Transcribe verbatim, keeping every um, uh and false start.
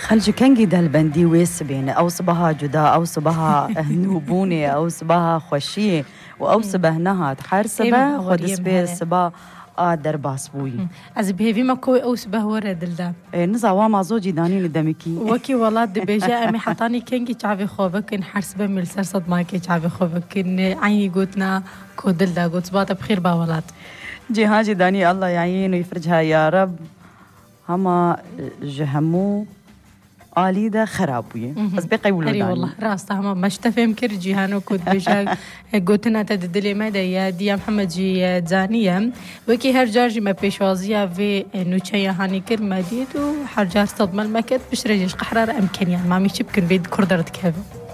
خلجو كنجي ده البندي ويس بين أو صبها جدا أو صبها هنوبوني أو صبها خوشية وأو صبه نهات حار صبا خود سبي صبا آدر باسبوي از بهوی ما کوی أو صبه ورد دلدا نزا واما زوجي دانين دمكي وكي والله دبيجا أمي حطاني كنجي تعبي خوبك حار صبا ملسر صد ماكي تعبي خوبك عيني قوتنا كو دلدا قوت صباطة بخير باولات جهاجي داني الله يعين ويفرجها يا رب هما جهمو آلی ده خرابویه از بقی ولودانی. أري والله راسته هما مش تفهم كر جيهانو كود بيجا قوتنا تدلي ما ده ديا محمد جي زانية وكي هر جارجي ما بيشوازيا في نوتشيا هاني كر مديد وحر جار صدمة المكت بشرجيش قحرار أمكن يعني ما ميش بكن بيد كردرت كهذا.